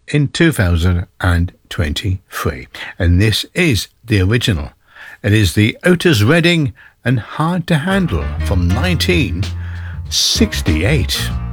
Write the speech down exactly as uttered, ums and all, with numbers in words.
in two thousand twenty-three. And this is the original. It is the Otis Redding and Hard to Handle from nineteen sixty-eight.